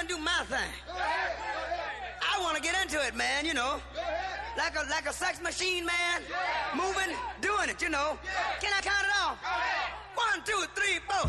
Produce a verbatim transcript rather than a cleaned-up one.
and do my thing. I want to get into it, man, you know. Like a like a sex machine, man. Moving, doing it, you know. Can I count it off? One, two, three, four.